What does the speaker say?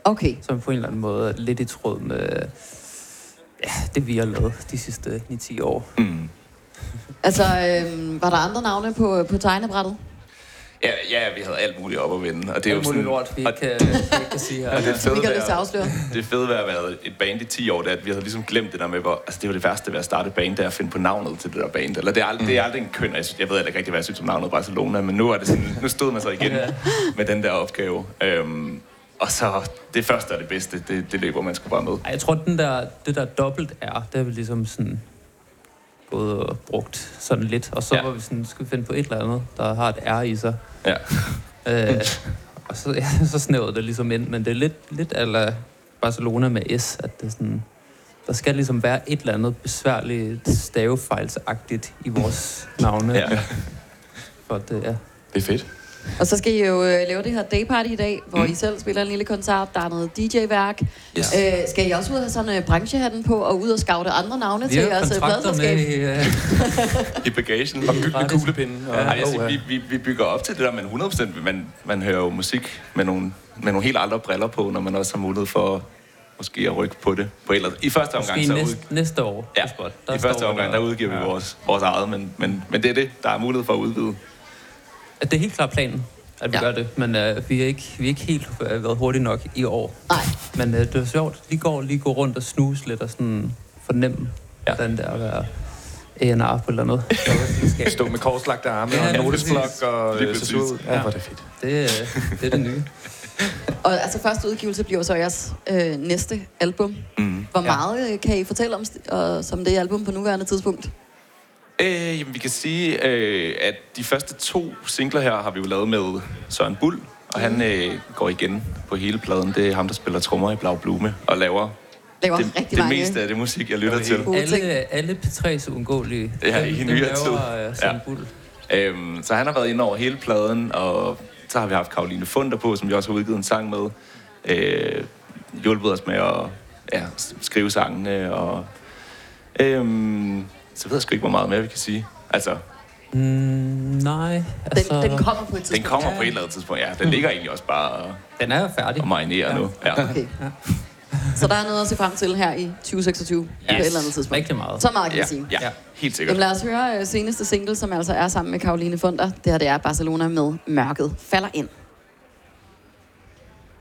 Okay. Som på en eller anden måde er lidt i tråd med det, vi har lavet de sidste 9-10 år. Mm. Altså, var der andre navne på tegnebrættet? Ja, vi havde alt muligt op at vende. Og det er jo sådan lort, vi ikke kan sige her. Og det Som ikke har lyst til at afsløre. Det fede ved at være et band i 10 år, det er, at vi havde ligesom glemt det der med, hvor... Altså, det var det værste ved at starte et band, det er at finde på navnet til det der band. Eller det er aldrig en køn. Jeg ved ikke rigtig, hvad jeg synes om navnet Barcelona, men nu er det sådan... Nu stod man så igen med den der opgave. Og så det første og det bedste, det løber man sgu bare med. Jeg tror, det der dobbelt R, det er vi ligesom sådan gået og brugt sådan lidt. Og så var vi sådan, skal vi finde på et eller andet, der har et R i sig. Ja. Og så snævede det ligesom ind, men det er lidt ala Barcelona med S, at det er sådan, der skal ligesom være et eller andet besværligt stavefejlsagtigt i vores navne. Ja. For det, Det er fedt. Og så skal I jo lave det her dayparty i dag, hvor I selv spiller en lille koncert. Der er noget DJ-værk. Yes. Skal I også ud og have sådan branchehatten på og ud og scoute andre navne til jeres kontrakter pladselskab? I bagagen. Og bygge med kuglepinden. Vi bygger op til det der, men 100%. Man hører jo musik med nogle helt andre briller på, når man også har mulighed for måske at rykke på det. I første omgang næste år. Ja, i første omgang, der udgiver vi vores eget, men det er det, der er mulighed for at udvide. Det er helt klart planen, at vi gør det, men vi er ikke helt været hurtigt nok i år. Nej. Men det er sjovt. Lige gå rundt og snuse lidt og sådan fornemme, hvordan det er at være A&R på eller noget. Stå med korslagte arme og notesblok og se ud. Ja, hvor er det fedt. Det er det nye. Og altså første udgivelse bliver så jeres næste album. Hvor meget kan I fortælle om det album på nuværende tidspunkt? Jamen, vi kan sige, at de første 2 singler her har vi jo lavet med Søren Bull, og han går igen på hele pladen. Det er ham, der spiller trommer i Blau Blume og laver det meste af det musik, jeg lytter til. Alle P3's uundgåelige. Ja, i nyere tid. Søren Bull. Så han har været inde over hele pladen, og så har vi haft Caroline Funder på, som vi også har udgivet en sang med. Hjulpet os med at skrive sangene, og... Så ved jeg sgu ikke, hvor meget mere vi kan sige. Altså... nej. Altså... Den kommer på et tidspunkt. Den kommer på et eller andet tidspunkt, ja. Den ligger egentlig også bare... Den er jo færdig. Og marinerer nu. Ja. Okay. Så der er noget at se frem til her i 2026 på et eller andet tidspunkt. Rigtig meget. Så meget kan jeg sige. Ja, helt sikkert. Jamen, lad os høre seneste single, som altså er sammen med Caroline Funder. Det her det er Barcelona med Mørket falder ind.